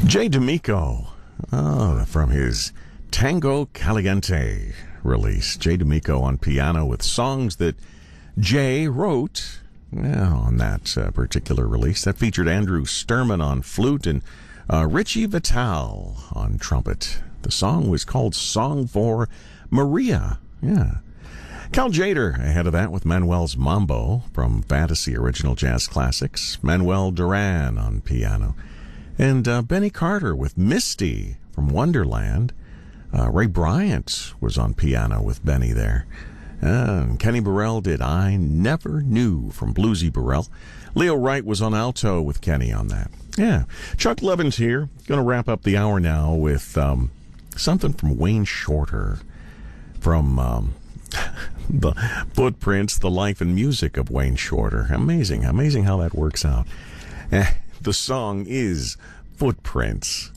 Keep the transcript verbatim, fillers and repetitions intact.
Jay D'Amico, oh, from his Tango Caliente release. Jay D'Amico on piano with songs that Jay wrote yeah, on that uh, particular release. That featured Andrew Sturman on flute and uh, Richie Vital on trumpet. The song was called Song for Maria. Yeah. Cal Tjader ahead of that with Manuel's Mambo from Fantasy Original Jazz Classics. Manuel Duran on piano. And uh, Benny Carter with Misty from Wonderland. Uh, Ray Bryant was on piano with Benny there. Uh, and Kenny Burrell did I Never Knew from Bluesy Burrell. Leo Wright was on alto with Kenny on that. Yeah. Chuck Levins here. Going to wrap up the hour now with um, something from Wayne Shorter. From um, the Footprints, the life and music of Wayne Shorter. Amazing. Amazing how that works out. Eh, the song is Footprints.